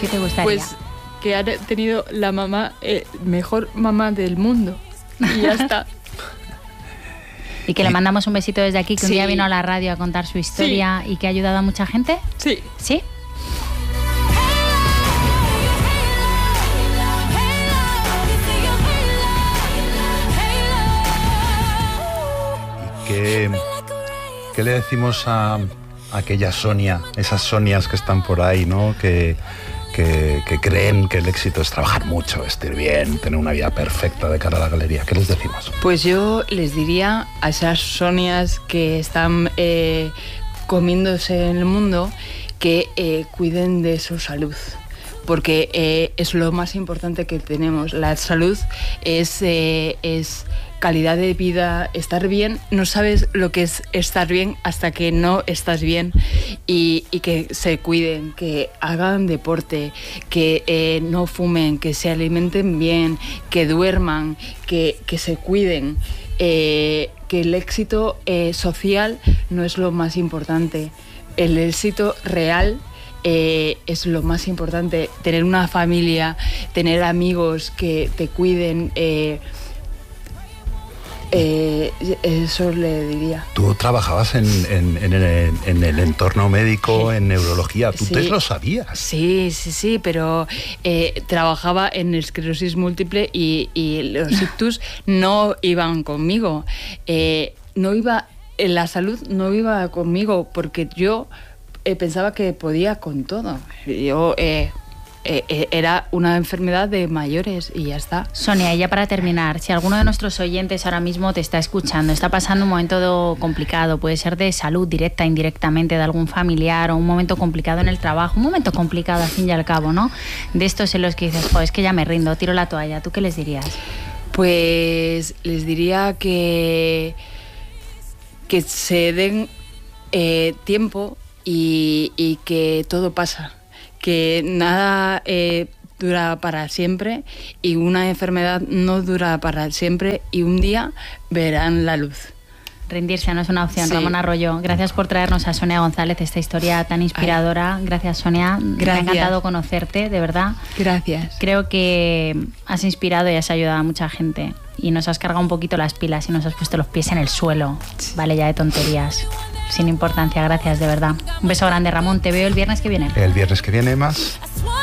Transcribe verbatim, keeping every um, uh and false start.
¿Qué te gustaría? Pues que ha tenido la mamá, eh, mejor mamá del mundo. Y ya está. Y que le mandamos un besito desde aquí, que Sí. un día vino a la radio a contar su historia Sí. y que ha ayudado a mucha gente. Sí. ¿Sí? ¿Qué, qué le decimos a, a aquella Sonia, esas Sonias que están por ahí, ¿no? Que, que, que creen que el éxito es trabajar mucho, vestir bien, tener una vida perfecta de cara a la galería? ¿Qué les decimos? Pues yo les diría a esas Sonias que están eh, comiéndose en el mundo que eh, cuiden de su salud. Porque eh, es lo más importante que tenemos. La salud es, eh, es calidad de vida, estar bien. No sabes lo que es estar bien hasta que no estás bien. Y, y que se cuiden, que hagan deporte, que eh, no fumen, que se alimenten bien, que duerman, que, que se cuiden. Eh, que el éxito eh, social no es lo más importante. El éxito real Eh, es lo más importante, tener una familia, tener amigos que te cuiden, eh, eh, eso le diría. Tú trabajabas en, en, en, el, en el entorno médico, en neurología, ¿tú Sí. te lo sabías? Sí, sí, sí, pero eh, trabajaba en esclerosis múltiple y, y los ictus no iban conmigo, eh, no iba, la salud no iba conmigo porque yo Eh, pensaba que podía con todo. Yo eh, eh, era una enfermedad de mayores y ya está. Sonia, y ya para terminar, si alguno de nuestros oyentes ahora mismo te está escuchando, está pasando un momento complicado, puede ser de salud directa, indirectamente, de algún familiar, o un momento complicado en el trabajo, un momento complicado al fin y al cabo, ¿no? De estos en los que dices, joder, es que ya me rindo, tiro la toalla, ¿tú qué les dirías? Pues les diría que, que se den eh, tiempo y, y que todo pasa, que nada eh, dura para siempre y una enfermedad no dura para siempre y un día verán la luz. Rendirse no es una opción. Sí. Ramón Arroyo, gracias por traernos a Sonia González esta historia tan inspiradora. Gracias, Sonia. Gracias. Me ha encantado conocerte, de verdad. Gracias. Creo que has inspirado y has ayudado a mucha gente y nos has cargado un poquito las pilas y nos has puesto los pies en el suelo. Vale ya de tonterías, sin importancia. Gracias, de verdad. Un beso grande, Ramón. Te veo el viernes que viene. El viernes que viene más.